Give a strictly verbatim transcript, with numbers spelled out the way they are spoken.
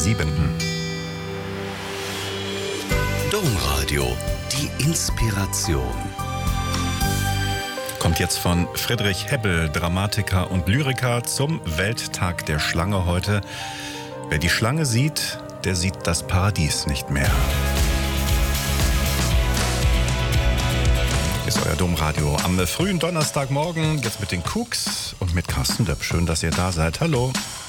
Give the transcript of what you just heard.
siebenten Domradio, die Inspiration. Kommt jetzt von Friedrich Hebbel, Dramatiker und Lyriker, zum Welttag der Schlange heute. Wer die Schlange sieht, der sieht das Paradies nicht mehr. Ist euer Domradio am frühen Donnerstagmorgen, jetzt mit den Cooks und mit Carsten Döpp. Schön, dass ihr da seid. Hallo.